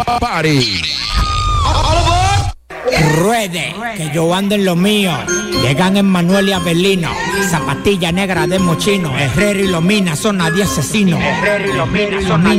Party. Ruede, que yo ando en lo mío. Llegan Emmanuel y Abelino. Zapatilla negra de mochino. Herrero y Lomina son nadie asesinos. Herrero y Lomina son nadie